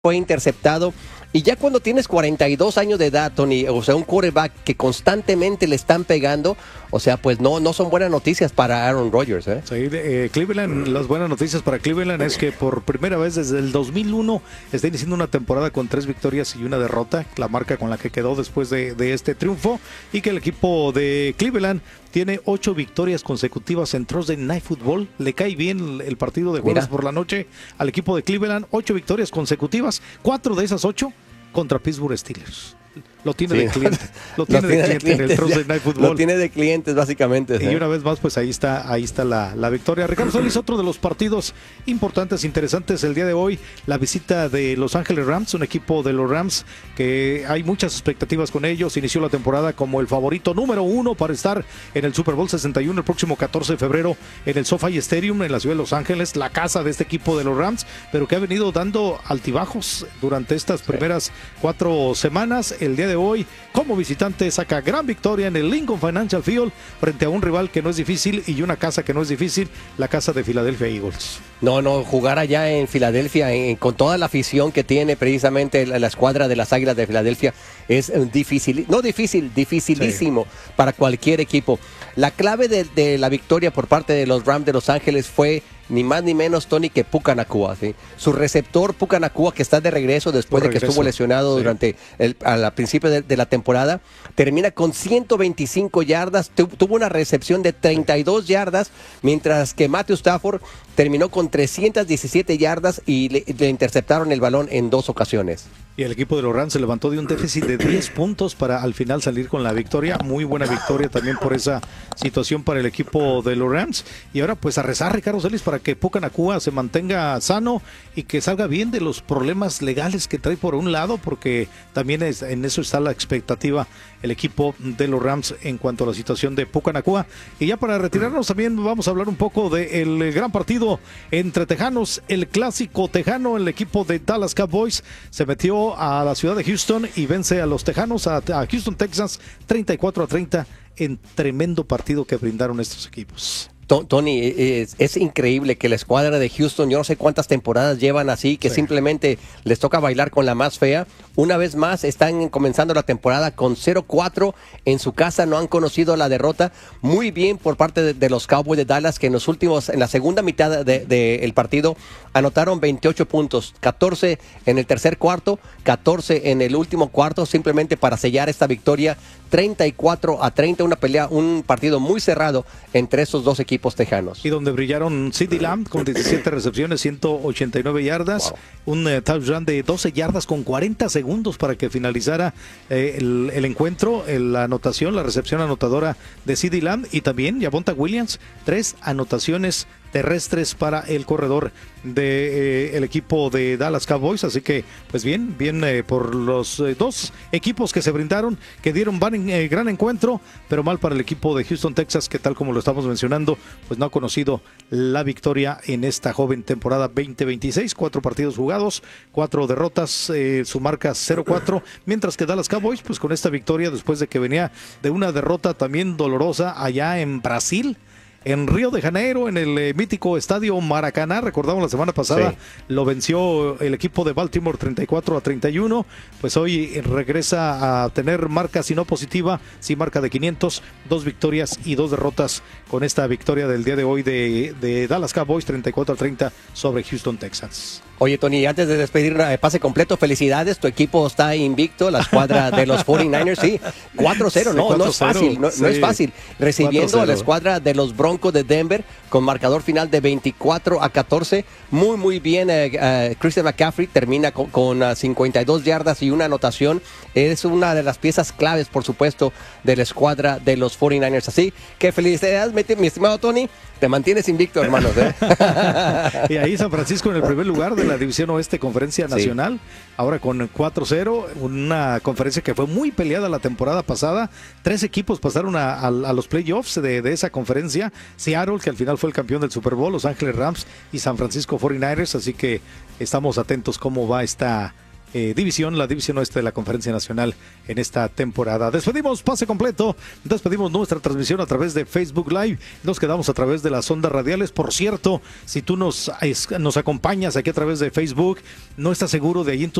fue interceptado. Y ya cuando tienes 42 años de edad, Tony, o sea, un quarterback que constantemente le están pegando, o sea, pues no son buenas noticias para Aaron Rodgers, ¿eh? Sí, Cleveland, las buenas noticias para Cleveland es que por primera vez desde el 2001 está iniciando una temporada con 3 victorias y una derrota, la marca con la que quedó después de este triunfo, y que el equipo de Cleveland tiene 8 victorias consecutivas en Thursday Night Football. Le cae bien el partido de jueves por la noche al equipo de Cleveland. 8 victorias consecutivas, 4 de esas 8 contra Pittsburgh Steelers. Lo tiene de cliente. Lo tiene de cliente en el Thursday Night Football. Lo tiene de clientes, básicamente. Y una vez más, pues ahí está la victoria. Ricardo Solís, otro de los partidos importantes, interesantes el día de hoy, la visita de Los Ángeles Rams, un equipo de los Rams que hay muchas expectativas con ellos. Inició la temporada como el favorito número 1 para estar en el Super Bowl 61 el próximo 14 de febrero en el SoFi Stadium en la ciudad de Los Ángeles, la casa de este equipo de los Rams, pero que ha venido dando altibajos durante estas primeras 4 semanas. El día de hoy, como visitante, saca gran victoria en el Lincoln Financial Field frente a un rival que no es difícil y una casa que no es difícil, la casa de Philadelphia Eagles. No, jugar allá en Filadelfia con toda la afición que tiene precisamente la escuadra de las Águilas de Filadelfia es dificilísimo para cualquier equipo. La clave de la victoria por parte de los Rams de Los Ángeles fue ni más ni menos, Tony, que Puka Nacua, ¿sí? Su receptor Puka Nacua, que está de regreso después de que estuvo lesionado durante al principio de la temporada, termina con 125 yardas, tuvo una recepción de 32 yardas, mientras que Matthew Stafford terminó con 317 yardas y le interceptaron el balón en 2 ocasiones. Y el equipo de los Rams se levantó de un déficit de 10 puntos para al final salir con la victoria. Muy buena victoria también por esa situación para el equipo de los Rams. Y ahora pues a rezar, Ricardo Celis, para que Puka Nacua se mantenga sano y que salga bien de los problemas legales que trae por un lado, porque también en eso está la expectativa el equipo de los Rams en cuanto a la situación de Puka Nacua. Y ya para retirarnos también vamos a hablar un poco del gran partido entre tejanos, el clásico tejano. El equipo de Dallas Cowboys se metió a la ciudad de Houston y vence a los tejanos, a Houston, Texas, 34-30 en tremendo partido que brindaron estos equipos. Tony, es increíble que la escuadra de Houston, yo no sé cuántas temporadas llevan así, que simplemente les toca bailar con la más fea. Una vez más están comenzando la temporada con 0-4 en su casa, no han conocido la derrota. Muy bien por parte de los Cowboys de Dallas, que en la segunda mitad del partido anotaron 28 puntos, 14 en el tercer cuarto, 14 en el último cuarto, simplemente para sellar esta victoria 34-30, un partido muy cerrado entre esos dos equipos tejanos. Y donde brillaron CeeDee Lamb con 17 recepciones, 189 yardas, un touchdown de 12 yardas con 40 segundos para que finalizara el encuentro, la anotación, la recepción anotadora de CeeDee Lamb, y también Javonte Williams, 3 anotaciones terrestres para el corredor del equipo de Dallas Cowboys. Así que pues bien por los 2 equipos que se brindaron, que dieron gran encuentro, pero mal para el equipo de Houston, Texas, que tal como lo estamos mencionando, pues no ha conocido la victoria en esta joven temporada 2026. 4 partidos jugados, 4 derrotas, su marca 0-4, mientras que Dallas Cowboys pues con esta victoria después de que venía de una derrota también dolorosa allá en Brasil, en Río de Janeiro, en el mítico estadio Maracaná. Recordamos la semana pasada, lo venció el equipo de Baltimore 34-31, pues hoy regresa a tener marca, si no positiva, sí marca de 500, 2 victorias y 2 derrotas con esta victoria del día de hoy de Dallas Cowboys 34-30 sobre Houston Texans. Oye, Tony, antes de despedir pase completo, felicidades, tu equipo está invicto, la escuadra de los 49ers, sí, 4-0, no es fácil, no es fácil, recibiendo 4-0 a la escuadra de los Broncos de Denver con marcador final de 24-14, muy bien. Christian McCaffrey termina con 52 yardas y una anotación, es una de las piezas claves, por supuesto, de la escuadra de los 49ers, así que felicidades, mi estimado Tony. Te mantienes invicto, hermanos, ¿eh? Y ahí San Francisco en el primer lugar de la División Oeste Conferencia Nacional, ahora con 4-0, una conferencia que fue muy peleada la temporada pasada. 3 equipos pasaron a los playoffs de esa conferencia. Seattle, que al final fue el campeón del Super Bowl, Los Ángeles Rams y San Francisco 49ers, así que estamos atentos cómo va esta división, la división oeste de la Conferencia Nacional en esta temporada. Despedimos Pase Completo, despedimos nuestra transmisión a través de Facebook Live, nos quedamos a través de las ondas radiales. Por cierto, si tú nos acompañas aquí a través de Facebook, no estás seguro de ahí en tu